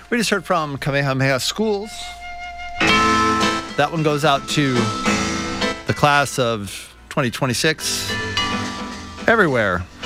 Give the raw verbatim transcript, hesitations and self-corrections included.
We just heard from Kamehameha Schools. That one goes out to the class of twenty twenty-six everywhere.